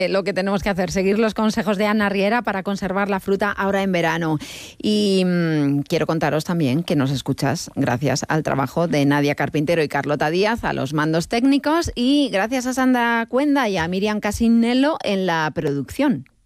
lo que tenemos que hacer, seguir los consejos de Ana Riera para conservar la fruta ahora en verano. Y quiero contaros también que nos escuchas gracias al trabajo de Nadia Carpintero y Carlota Díaz a los mandos técnicos y gracias a Sandra Cuenda y a Miriam Casinello en la producción.